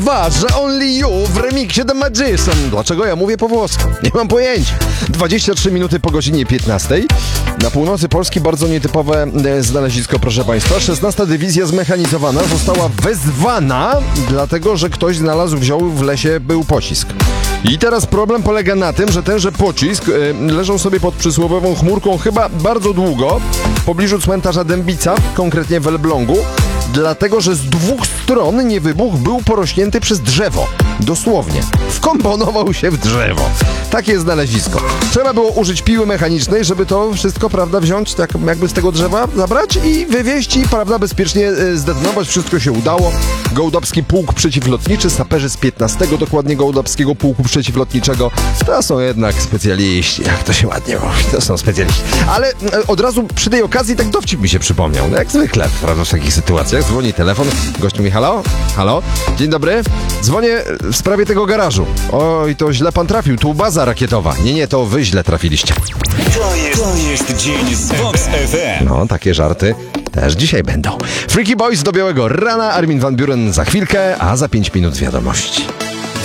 że Only You w remiksie The Magician. Dlaczego ja mówię po włosku? Nie mam pojęcia. 23 minuty po godzinie 15. Na północy Polski bardzo nietypowe znalezisko, proszę Państwa. 16. Dywizja zmechanizowana została wezwana, dlatego że ktoś wziął w lesie był pocisk. I teraz problem polega na tym, że tenże pocisk leżał sobie pod przysłowiową chmurką chyba bardzo długo w pobliżu cmentarza Dębica, konkretnie w Elblągu, dlatego że z dwóch stron niewybuch był porośnięty przez drzewo. Dosłownie. Wkomponował się w drzewo. Takie znalezisko. Trzeba było użyć piły mechanicznej, żeby to wszystko, prawda, wziąć, tak jakby z tego drzewa zabrać i wywieźć i, prawda, bezpiecznie zdetonować. Wszystko się udało. Gołdobski Pułk Przeciwlotniczy, saperzy z 15. dokładnie Gołdobskiego Pułku Przeciwlotniczego. To są jednak specjaliści, jak to się ładnie mówi, to są specjaliści. Ale od razu przy tej okazji tak dowcip mi się przypomniał. No jak zwykle, prawda, w takich sytuacjach. Dzwoni telefon, gościu mówi: halo? Halo? Dzień dobry. Dzwonię w sprawie tego garażu. Oj, to źle pan trafił, tu baza rakietowa. Nie, to wy źle trafiliście. To jest dzień z Vox FM. No, takie żarty też dzisiaj będą. Freaky Boys do białego rana, Armin van Buuren za chwilkę, a za 5 minut wiadomości.